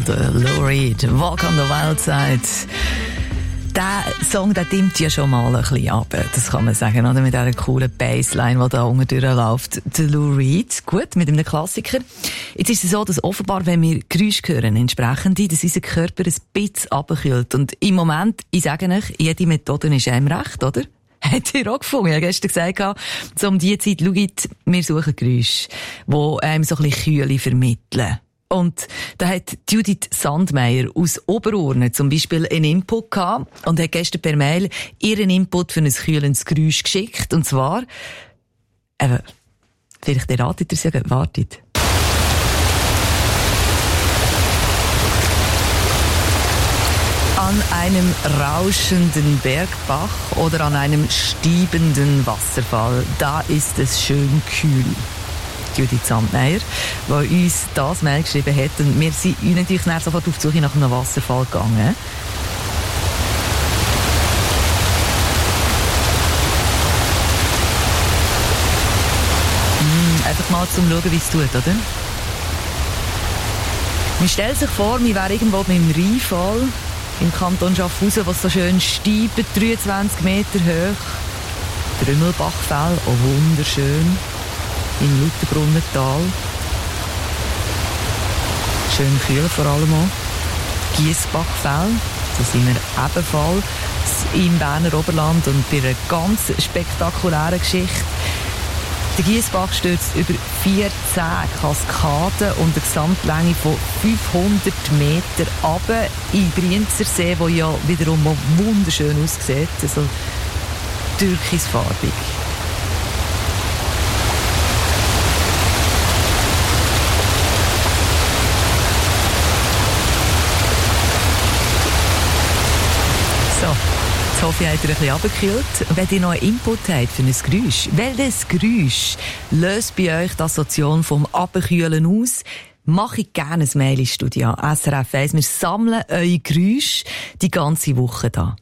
World, Lou Reed, Walk on the Wild Side. Der Song, der dimmt ja schon mal ein bisschen ab, das kann man sagen, oder? Mit dieser coolen Bassline, die da unten durchläuft. Der Lou Reed, gut, mit einem Klassiker. Jetzt ist es so, dass offenbar, wenn wir Geräusche hören, entsprechende, dass unser Körper ein bisschen runterkühlt. Und im Moment, ich sage euch, jede Methode ist einem recht, oder? Hat ihr auch gefunden? Ich habe gestern gesagt, so um die Zeit, schaut, wir suchen Geräusche, die einem so ein bisschen Kühle vermitteln. Und da hat Judith Sandmeier aus Oberurne zum Beispiel einen Input gehabt und hat gestern per Mail ihren Input für ein kühlendes Geräusch geschickt. Und zwar, vielleicht erratet ihr es ja, wartet. An einem rauschenden Bergbach oder an einem stiebenden Wasserfall, da ist es schön kühl. Judith Sandmeier, die uns das Mail geschrieben hat. Und wir sind natürlich sofort auf die Suche nach einem Wasserfall gegangen. Einfach mal zum Schauen, wie es tut, oder? Man stellt sich vor, wir wären irgendwo beim Rheinfall im Kanton Schaffhausen, was so schön steigt, 23 Meter hoch. Drümmelbachfell, auch wunderschön. Im Lauterbrunnental. Schön kühl vor allem auch. Giessbachfell, da sind wir ebenfalls im Berner Oberland und bei einer ganz spektakulären Geschichte. Der Giessbach stürzt über 14 Kaskaden und eine Gesamtlänge von 500 Meter runter in den Brienzersee, der ja wiederum wunderschön aussieht, also türkisfarbig. Ich hoffe, ihr habt ein bisschen runtergekühlt. Wenn ihr noch einen Input habt für ein Geräusch, welches Geräusch löst bei euch die Assoziation vom Runterkühlen aus? Mache ich gerne ein Mail ins Studio SRF 1. Wir sammeln eure Geräusche die ganze Woche da.